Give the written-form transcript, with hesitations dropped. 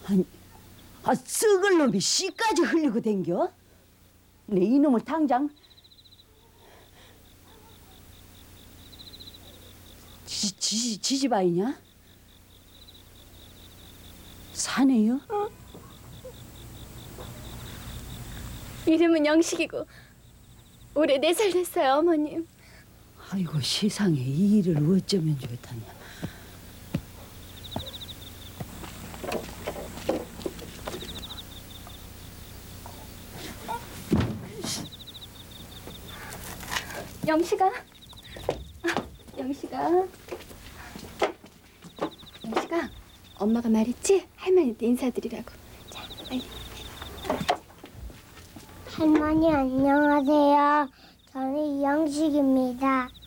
아니, 썩을 놈이 씨까지 흘리고 댕겨? 내 이놈을 당장 지집 아이냐? 사내요? 이름은 영식이고 올해 4살 됐어요, 어머님. 아이고 세상에 이 일을 어쩌면 좋다냐. 영식아, 영식아, 영식아, 엄마가 말했지? 할머니한테 인사드리라고. 자, 빨리. 할머니 안녕하세요. 저는 이영식입니다.